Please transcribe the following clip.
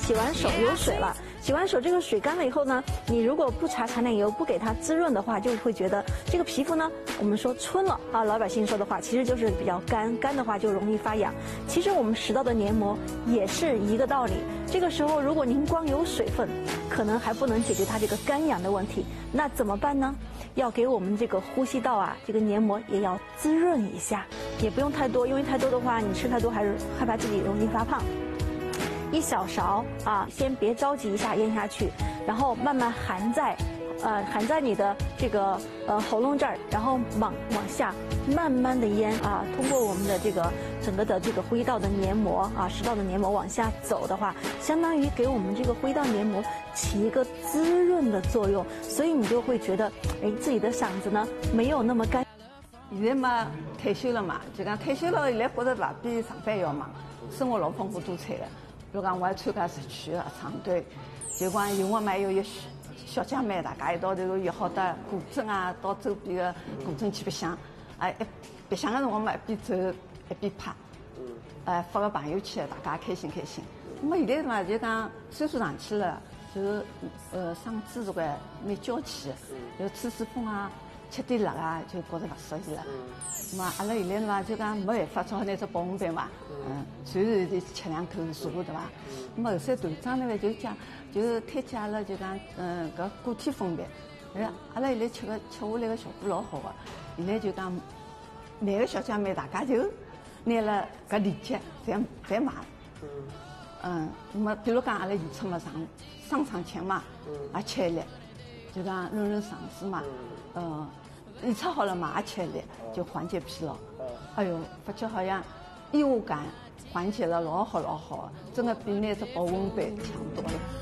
洗完手有水了，洗完手这个水干了以后呢，你如果不擦橄榄油，不给它滋润的话，就会觉得这个皮肤呢，我们说皴了啊，老百姓说的话，其实就是比较干，干的话就容易发痒。其实我们食道的黏膜也是一个道理。这个时候如果您光有水分，可能还不能解决它这个干痒的问题，那怎么办呢？要给我们这个呼吸道啊，这个黏膜也要滋润一下，也不用太多，因为太多的话，你吃太多还是害怕自己容易发胖。1小勺啊，先别着急一下咽下去，然后慢慢含在你的这个喉咙这儿，然后往下慢慢的咽啊，通过我们的这个整个的这个呼吸道的黏膜啊，食道的黏膜往下走的话，相当于给我们这个呼吸道黏膜起一个滋润的作用，所以你就会觉得，哎，自己的嗓子呢没有那么干。 现在嘛退休了嘛，就讲退休了，现在觉得吧比上班要忙，生活老丰富多彩的。比如讲，我还参加社区的唱队，就讲有我们还有一小姐妹，大家一道头约好到古镇啊，到周边的古镇去白相。哎，白相的辰光嘛，一边走一边拍，发个朋友圈，大家开心开心。那么现在嘛，就讲岁数上去了，就嗓子这个蛮娇气的，就吹吹风啊，吃点辣啊，就觉得不适宜了。嘛，阿拉现在嘛就讲没办法，只好拿只保温杯嘛，随时得吃2口茶，对伐？那么后山团长呢就推荐阿拉就讲搿固体蜂蜜，阿拉现在吃下来个效果老好个。现在就讲每个小姐妹大家就拿了搿链接侪买。那么比如讲阿拉演出嘛上场前嘛，也吃一粒，就讲润嗓子嘛，演出好了嘛也吃一粒，就缓解疲劳。哎呦，发觉好像异物感缓解了老好，真的比那只保温杯强多了。